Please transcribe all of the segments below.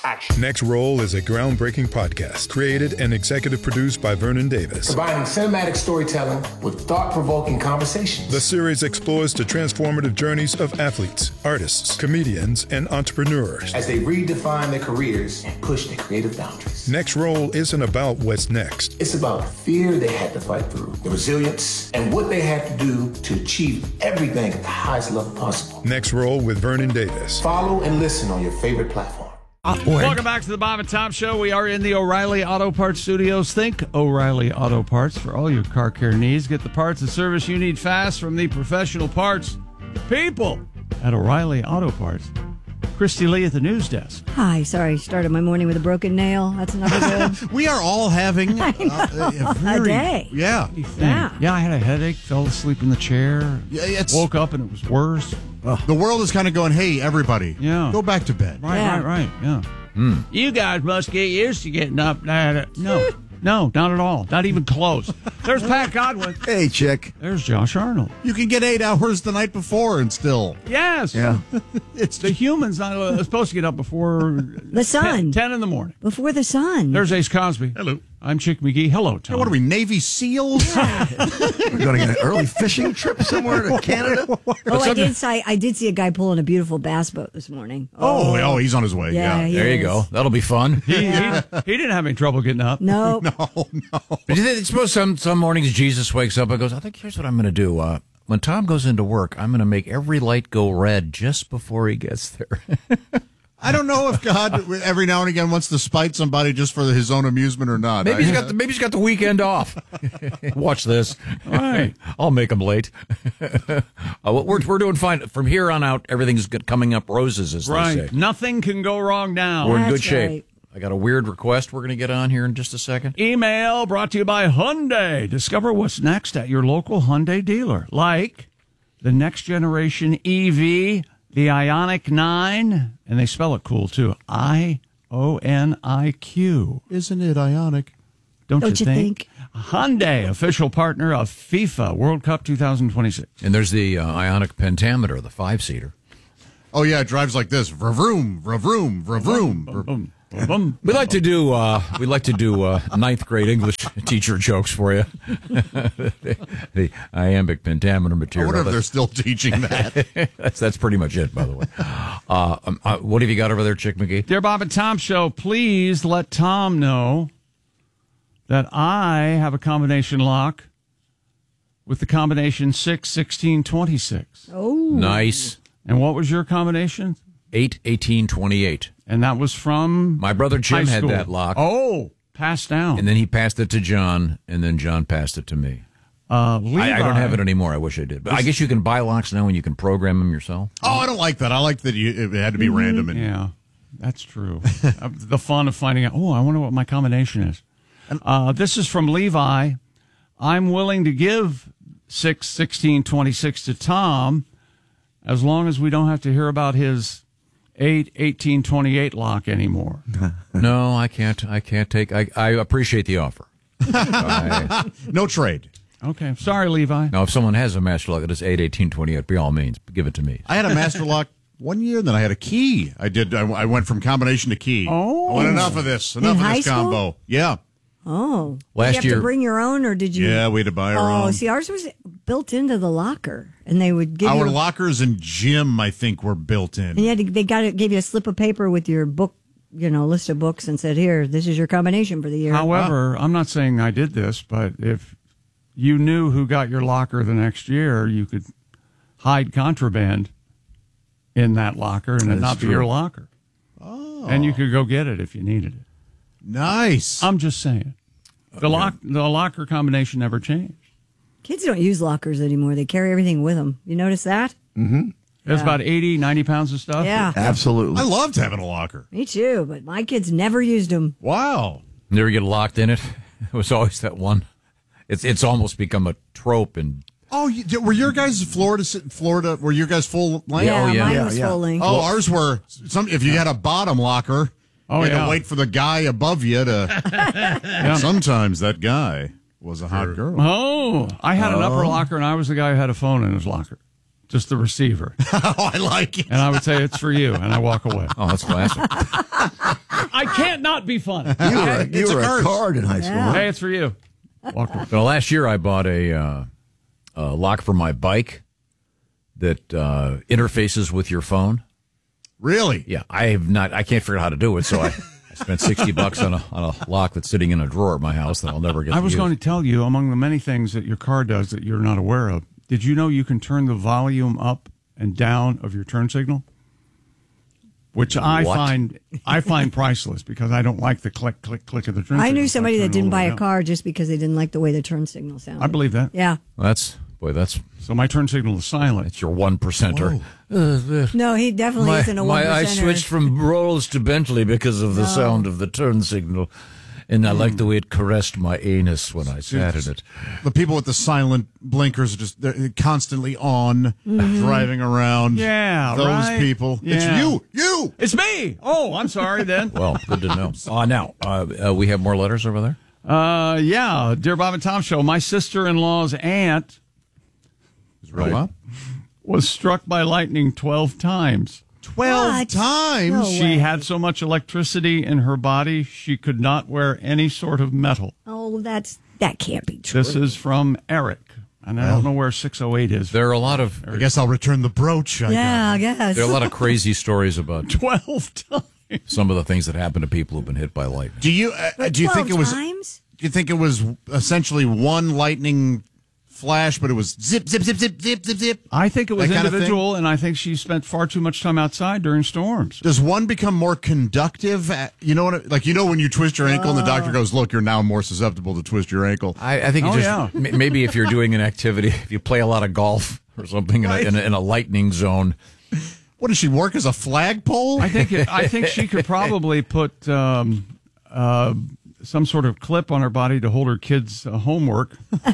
action. Next Roll is a groundbreaking podcast created and executive produced by Vernon Davis. Combining cinematic storytelling with thought-provoking conversations. The series explores the transformative journeys of athletes, artists, comedians, and entrepreneurs as they redefine their careers and push their creative boundaries. Next Roll isn't about what's next. It's about the fear they had to fight through, the resilience, and what they had to do to achieve everything at the highest level possible. Next Roll with Vernon Davis. Follow and listen on your favorite platform. Welcome back to the Bob and Tom Show. We are in the O'Reilly Auto Parts Studios. Think O'Reilly Auto Parts for all your car care needs. Get the parts and service you need fast from the professional parts people at O'Reilly Auto Parts. Christy Lee at the news desk. Hi, sorry, started my morning with a broken nail. That's another good. We are all having a day. Yeah. Yeah, I had a headache, fell asleep in the chair, woke up and it was worse. The world is kind of going, hey, everybody, go back to bed. Right, yeah. You guys must get used to getting up. No, not at all. Not even close. There's Pat Godwin. Hey, chick. There's Josh Arnold. You can get 8 hours the night before and still. Yes. Yeah. It's the humans not supposed to get up before the sun. 10 in the morning. Before the sun. There's Ace Cosby. Hello. I'm Chick McGee. Hello, Tom. Hey, what are we, Navy SEALs? We're going to get an early fishing trip somewhere to Canada. I did see a guy pulling a beautiful bass boat this morning. Oh, he's on his way. Yeah. There you go. That'll be fun. He didn't have any trouble getting up. No. No. But you think, suppose some mornings Jesus wakes up and goes, I think here's what I'm going to do. When Tom goes into work, I'm going to make every light go red just before he gets there. I don't know if God every now and again wants to spite somebody just for his own amusement or not. Maybe he's got the weekend off. Watch this. All right. I'll make him late. We're doing fine. From here on out, everything's coming up roses, as they say. Nothing can go wrong now. We're in good That's shape. right. I got a weird request we're going to get on here in just a second. Email brought to you by Hyundai. Discover what's next at your local Hyundai dealer. Like the next generation EV, the Ioniq 9, and they spell it cool too. Ioniq. Isn't it ionic? Don't you think? Hyundai, official partner of FIFA World Cup 2026. And there's the Ioniq Pentameter, the 5-seater. Oh, yeah, it drives like this. Vravoom, vravoom, vravoom. Boom, boom. We like to do ninth grade English teacher jokes for you. the iambic pentameter material. I wonder if they're still teaching that. That's pretty much it, by the way. What have you got over there, Chick McGee? Dear Bob and Tom Show, please let Tom know that I have a combination lock with the combination 6, 16, 26. Oh. Nice. And what was your combination? 8, 18, 28. And that was from my brother Jim had that lock. Oh, passed down. And then he passed it to John, and then John passed it to me. I don't have it anymore. I wish I did. But I guess you can buy locks now and you can program them yourself. Oh, I don't like that. I like that it had to be random. Yeah, that's true. The fun of finding out, I wonder what my combination is. This is from Levi. I'm willing to give 6, 16, 26 to Tom as long as we don't have to hear about his 8, 18, 28 lock anymore. No, I can't take. I appreciate the offer. No trade. Okay, sorry, Levi. Now, if someone has a master lock that is 8, 18, 28, by all means, give it to me. I had a master lock 1 year, then I had a key. I went from combination to key. Oh. I went, enough of this combo. Yeah. Oh. Last did you year, have to bring your own, or did you? Yeah, we had to buy our own. Oh, see, ours was built into the locker, and they would give our you lockers and gym, I think, were built in. And they gave you a slip of paper with your book, list of books, and said, "Here, this is your combination for the year." However, I'm not saying I did this, but if you knew who got your locker the next year, you could hide contraband in that locker, and it not be your locker. Oh, and you could go get it if you needed it. Nice. I'm just saying. The locker combination never changed. Kids don't use lockers anymore. They carry everything with them. You notice that? Mm-hmm. There's about 80, 90 pounds of stuff. Yeah. Absolutely. I loved having a locker. Me too, but my kids never used them. Wow. Never get locked in it. It was always that one. It's almost become a trope. And oh, were your guys Florida? Were your guys full length? Yeah, yeah. mine was full length. Oh, ours were if you had a bottom locker. You had to wait for the guy above you to. Sometimes that guy was a hot girl. Oh, I had an upper locker, and I was the guy who had a phone in his locker, just the receiver. Oh, I like it. And I would say, "It's for you," and I walk away. oh, that's classic. I can't not be funny. You were a card in high school. Yeah. Huh? Hey, it's for you. Walker. Well, last year I bought a lock for my bike that interfaces with your phone. Really? Yeah, I can't figure out how to do it, so I spent $60 on a lock that's sitting in a drawer at my house that I'll never get to I was use. going to tell you, among the many things that your car does that you're not aware of, did you know you can turn the volume up and down of your turn signal? Which I find priceless because I don't like the click, click, click of the turn signal. I knew somebody that didn't buy a down. car just because they didn't like the way the turn signal sounded. I believe that. Yeah. That's So my turn signal is silent. it's your 1%er. No, he definitely isn't a 1%er. I switched from Rolls to Bentley because of the sound of the turn signal, and I like the way it caressed my anus when I sat in it. The people with the silent blinkers are they're constantly on, driving around. Yeah, Those right? people. Yeah. It's you. It's me. Oh, I'm sorry then. Well, good to know. Now, we have more letters over there? Yeah, Dear Bob and Tom Show, my sister-in-law's aunt Right. was struck by lightning 12 times. 12 What? times? No She way. had so much electricity in her body, she could not wear any sort of metal. Oh, that can't be true. This is from Eric, and I don't know where 608 is. There are a lot of I guess I'll return the brooch. I guess. there are a lot of crazy stories about 12 times. some of the things that happen to people who've been hit by lightning. Do you think it was? Times? Do you think it was essentially one lightning flash, but it was zip, zip, zip, zip, zip, zip, zip? I think it was That kind of thing? individual, and I think she spent far too much time outside during storms. Does one become more conductive? You know what? When you twist your ankle and the doctor goes, "Look, you're now more susceptible to twist your ankle." I think maybe if you're doing an activity, if you play a lot of golf or something in a lightning zone. What does she work as a flagpole? I think she could probably put some sort of clip on her body to hold her kids' homework.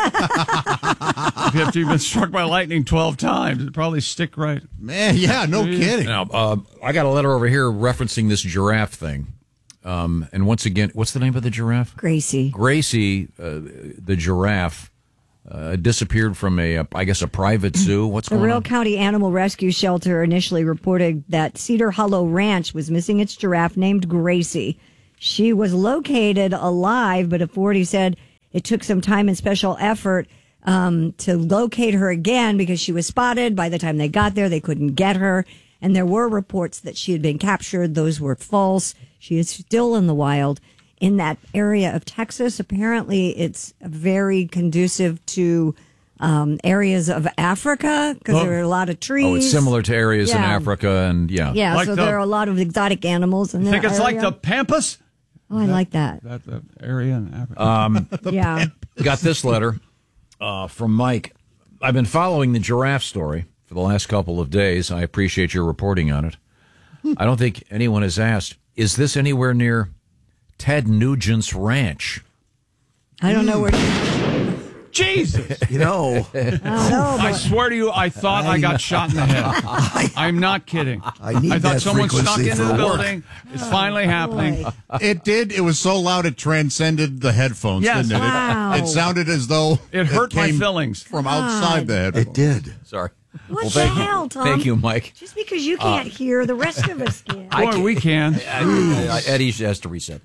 If you've been struck by lightning 12 times, it'd probably stick right. Man, yeah, no kidding. Now, I got a letter over here referencing this giraffe thing. And once again, what's the name of the giraffe? Gracie. Gracie, the giraffe, disappeared from a private zoo. What's The going Real on? County Animal Rescue Shelter initially reported that Cedar Hollow Ranch was missing its giraffe named Gracie. She was located alive, but authorities said it took some time and special effort to locate her again because she was spotted. By the time they got there, they couldn't get her. And there were reports that she had been captured. Those were false. She is still in the wild in that area of Texas. Apparently, it's very conducive to areas of Africa because there are a lot of trees. Oh, it's similar to areas in Yeah. Africa, and Yeah, Like so the- there are a lot of exotic animals in You there. think it's like the Pampas? Oh, I like that. That the area in Africa. Yeah. got this letter from Mike. I've been following the giraffe story for the last couple of days. I appreciate your reporting on it. I don't think anyone has asked, is this anywhere near Ted Nugent's ranch? I don't know where. Jesus! You know, I swear to you, I thought I got shot in the head. I'm not kidding. I need thought that someone snuck frequency into the for work. building. It's finally happening. Boy. It did. It was so loud it transcended the headphones, Yes. didn't it? Wow. It sounded as though It hurt my came feelings. from outside the headphones. it did. Sorry. What the thank hell, you. Tom? Thank you, Mike. Just because you can't hear, the rest of us can. Boy, we can. Eddie has to reset.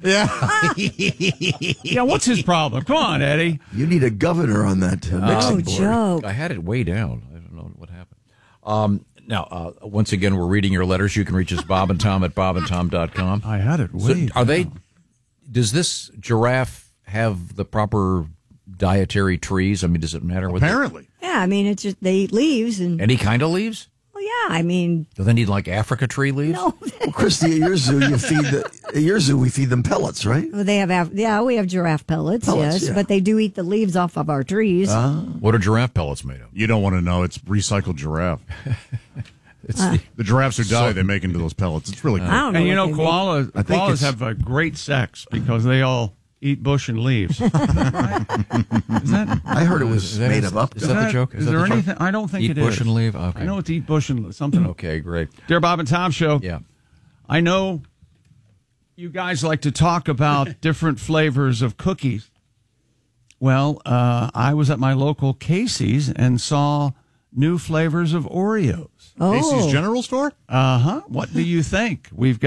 Yeah, what's his problem? Come on, Eddie. You need a governor on that mixing Oh, board. joke. I had it way down. I don't know what happened. Now, once again, we're reading your letters. You can reach us, Bob and Tom at bobandtom.com. I had it So way are they? down. Does this giraffe have the proper dietary trees? I mean, does it matter what? Apparently. Yeah, I mean, it's just they eat leaves and. Any kind of leaves? Well, yeah, I mean, Do they need like Africa tree leaves? no. Well, Christy, at your zoo, we feed them pellets, right? They have, we have giraffe pellets, Pellets, yes, yeah. but they do eat the leaves off of our trees. What are giraffe pellets made of? You don't want to know. It's recycled giraffe. The giraffes who die, they make into those pellets. It's really cool. I don't know. And you know, what they make. koalas have a great sex because they all eat bush and leaves. Is that? I heard it was made of up. Is that the joke? Is that there the joke? anything? I don't think Eat it bush is. and leave? Okay. I know it's eat bush and something. Okay, great. Dear Bob and Tom Show. Yeah. I know you guys like to talk about different flavors of cookies. Well, I was at my local Casey's and saw new flavors of Oreos. Oh. Casey's General Store? Uh-huh. What do you think? We've got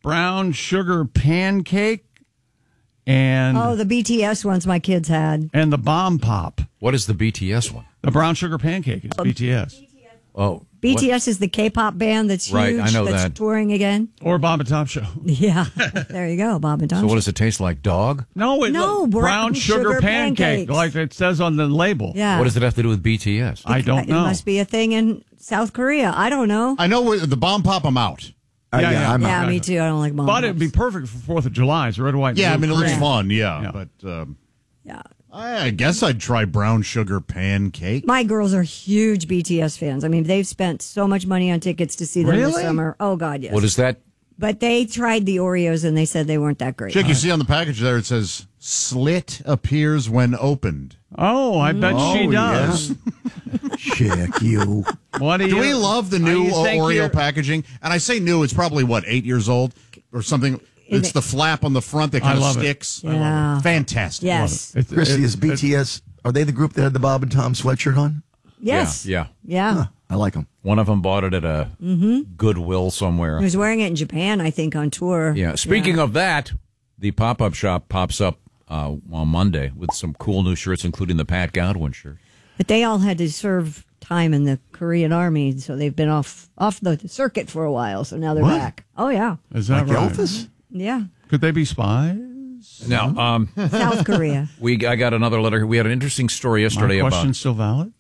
brown sugar pancake, and the BTS ones my kids had. And the bomb pop. What is the BTS one? The brown sugar pancake is BTS. Oh, BTS is the K-pop band that's huge. Right, I know that's that. touring again. Or Bob and Tom Show. Yeah, there you go, Bob and Tom. So what does it taste like? Dog? No, brown sugar pancake, like it says on the label. Yeah. What does it have to do with BTS? I don't know. It must be a thing in South Korea. I don't know. I know the bomb pop. I'm out. Yeah, I'm Yeah, out. me too. I don't like bomb. But it'd be perfect for 4th of July. It's red, white, and Yeah, I blue mean it looks cream. fun. Yeah, Yeah. but Yeah. I guess I'd try brown sugar pancake. My girls are huge BTS fans. I mean, they've spent so much money on tickets to see them this Really? summer. Oh, God, yes. What is that? But they tried the Oreos and they said they weren't that great. Chick, you see on the package there it says "slit appears when opened." Oh, I bet she does. Chick, you. What do you? Do we love the new you think Oreo you're- packaging? And I say new, it's probably, 8 years old or something. It's the flap on the front that kind of love it. sticks. Yeah. Fantastic. Yes. Christy, is BTS, are they the group that had the Bob and Tom sweatshirt on? Yes. Yeah. Yeah. I like them. One of them bought it at a Goodwill somewhere. He was wearing it in Japan, I think, on tour. Yeah. Speaking of that, the pop-up shop pops up on Monday with some cool new shirts, including the Pat Godwin shirt. But they all had to serve time in the Korean Army, so they've been off the circuit for a while. So now they're What? back. Oh, yeah. Is that Like right? Elvis? Yeah. Could they be spies? Now, South Korea. I got another letter. We had an interesting story yesterday My about. question's still valid?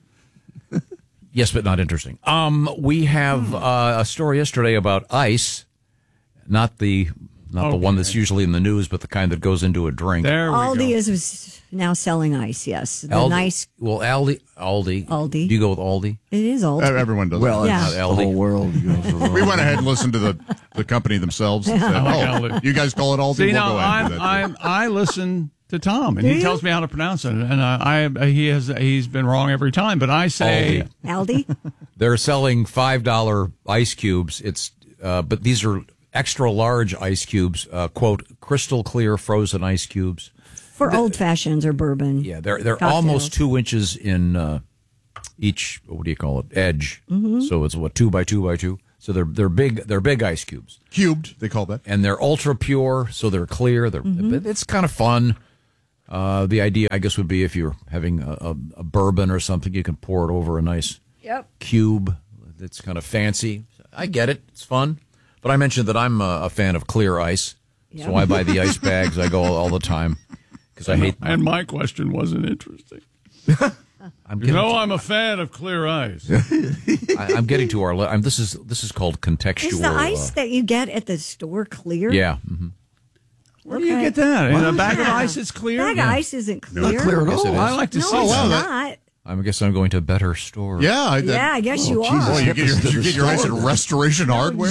Yes, but not interesting. We have a story yesterday about ice, not the one that's usually in the news, but the kind that goes into a drink. There we Aldi go. is now selling ice, yes. The Aldi- nice, Well, Aldi. Aldi. Do you go with Aldi? it is old. Everyone does. Well, Yeah. it's the Aldi. whole world. we went ahead and listened to the company themselves. And said, Aldi. you guys call it Aldi? See, We'll now go ahead and do that, too. I listen to Tom, and Do he you? tells me how to pronounce it, and he's been wrong every time. But I say, Aldi. Aldi? They're selling $5 ice cubes. But these are extra large ice cubes. Quote, crystal clear frozen ice cubes. For old fashions or bourbon. Yeah, they're cocktails. almost 2 inches in each. What do you call it? Edge. Mm-hmm. So it's 2 by 2 by 2. So they're big. They're big ice cubes, Cubed, they call that. and they're ultra pure. So they're clear. It's kind of fun. The idea, I guess, would be if you're having a bourbon or something, you can pour it over a nice cube. It's kind of fancy. I get it. It's fun. But I mentioned that I'm a fan of clear ice, so I buy the ice bags. I go all the time because I hate. and my question wasn't interesting. I'm You getting, know, I'm a fan of clear ice. I'm getting to our. This is called contextual. Is the ice that you get at the store clear? Yeah. Where do you get that? In a bag of ice, it's clear. Bag of ice isn't clear. Not clear at Yes, it all. is. I like to No, see it's that. not. I guess I'm going to better stores. Yeah. Yeah, I guess you Jesus. are. Boy, you get your ice at Restoration Hardware?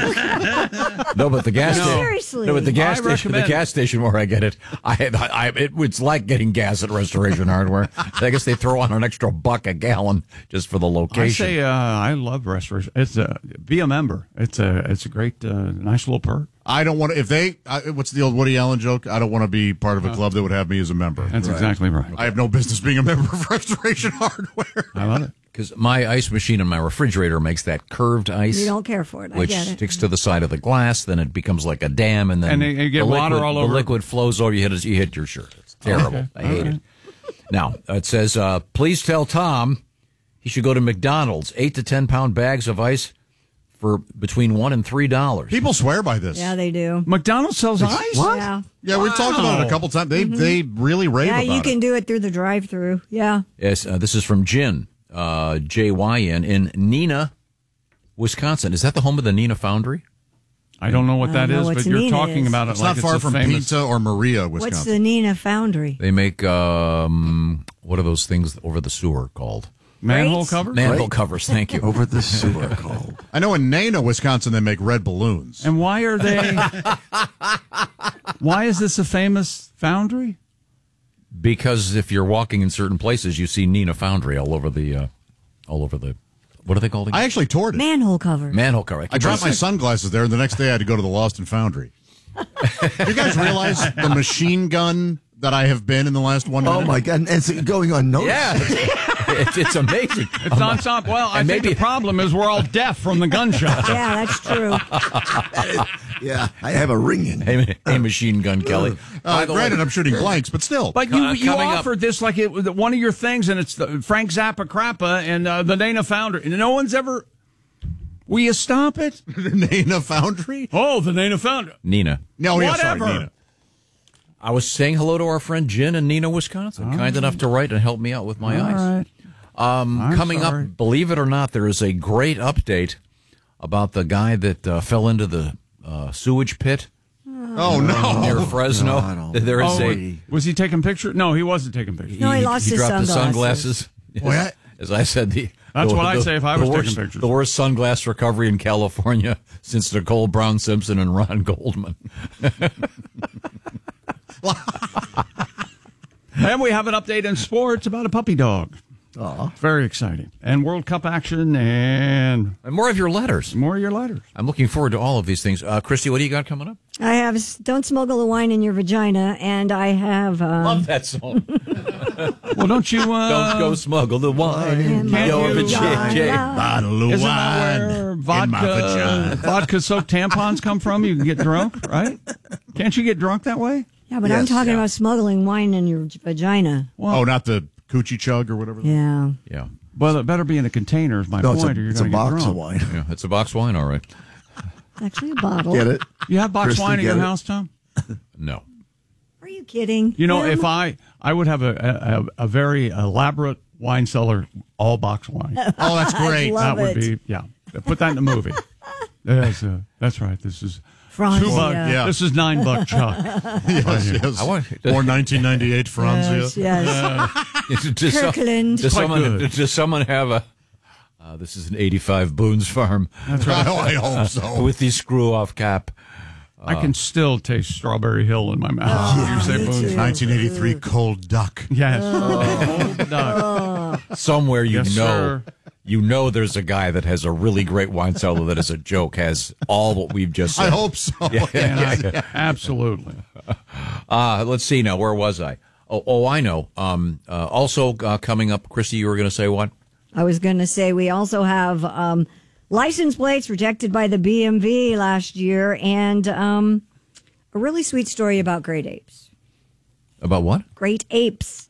No, but the gas station. Seriously. No, but the gas I station. The recommend- gas station where I get it, it's like getting gas at Restoration Hardware. I guess they throw on an extra $1 a gallon just for the I location. say I love restoration. It's be a member. It's a great nice little perk. I don't want to, what's the old Woody Allen joke? I don't want to be part of a club that would have me as a member. That's exactly right. I have no business being a member of Restoration Hardware. I love it. Because my ice machine in my refrigerator makes that curved ice. You don't care for it. I Which get it. sticks to the side of the glass, then it becomes like a dam, and then And you get the water liquid, all over. The liquid flows over. You hit your shirt. It's terrible. Okay. I hate it. Now it says, please tell Tom he should go to McDonald's. 8 to 10 pound bags of ice for between $1 and $3. People swear by this. Yeah, they do. McDonald's sells ice. Yeah. Yeah, we've talked about it a couple times. They really rave Yeah, about you can it. do it through the drive-through. Yeah. Yes, this is from Jin, Jyn, in Neenah, Wisconsin. Is that the home of the Neenah Foundry? I don't know what I that don't know is, what but you're Neenah talking is. about it It's like not far it's a from famous. Pizza or Maria, What's Wisconsin. the Neenah Foundry? They make, what are those things over the sewer called? Manhole Great. cover. Manhole covers, thank you. Over the sewer called. I know in Neenah, Wisconsin, they make red balloons. And why are they? Why is this a famous foundry? Because if you're walking in certain places, you see Neenah Foundry all over the, what are they called again? I actually toured it. Manhole cover. Manhole cover. I dropped my sunglasses there, and the next day I had to go to the Lost and Foundry. You guys realize the machine gun that I have been in the last 1 minute? Oh, my God. And it's going unnoticed. Yeah. It's amazing. It's nonstop. Well, I think the problem is we're all deaf from the gunshot. Yeah, that's true. Yeah, I have a ringing. Hey, Machine Gun Kelly. Granted, I'm shooting blanks, but still. But you coming offered this like it was one of your things, and it's the Frank Zappa Crappa and the Dana Foundry. And no one's ever. Will you stop it? The Nana Foundry? Oh, the Dana Foundry. Nina. No, yeah, sorry, Whatever. Nina. I was saying hello to our friend Jen in Nina, Wisconsin. Kind enough to write and help me out with my eyes. Right. Coming up, believe it or not, there is a great update about the guy that fell into the sewage pit. Oh, no. Near Fresno. There is Was he taking pictures? No, he wasn't taking pictures. No, he lost his dropped sunglasses. the sunglasses. As I said, That's what I'd say if I was taking worst, pictures. The worst sunglass recovery in California since Nicole Brown Simpson and Ron Goldman. And we have an update in sports about a puppy dog. Very exciting. And World Cup action and more of your letters. More of your letters. I'm looking forward to all of these things. Christy, what do you got coming up? I have Don't Smuggle the Wine in Your Vagina, and I have... Love that song. Well, don't you... Don't go smuggle the wine in Can't your you, vagina. Bottle of Isn't wine that where in my vagina. vodka-soaked tampons come from? You can get drunk, right? Can't you get drunk that way? Yeah, but I'm talking about smuggling wine in your vagina. Oh, not the coochie chug or whatever? Yeah. Yeah. Well, it better be in a container is my No, point, or you're it's a going to get box drunk. of wine. Yeah, it's a box wine, all right. Actually, a bottle. Get it? You have box Christy, wine in your get it? house, Tom? No. Are you kidding? You know, Him? if I would have a very elaborate wine cellar, all box wine. Oh, that's great. love That would it. be, put that in the movie. That's right. This is Franzia. $2. Yeah. This is $9 Chuck. Yes. Or 1998 Franzia. Yes. Kirkland. Does someone have a... this is an 85 Boone's Farm. That's right. I hope so. With the screw-off cap. I can still taste Strawberry Hill in my mouth. You say Boone's. 1983 Cold Duck. Yes. Old duck. Somewhere Yes, sir. you know there's a guy that has a really great wine cellar that as a joke has all what we've just said. I hope so. Absolutely. Let's see now. Where was I? Oh, I know. Also coming up, Christy, you were going to say what? I was going to say we also have license plates rejected by the BMV last year, and a really sweet story about great apes. About what? Great apes.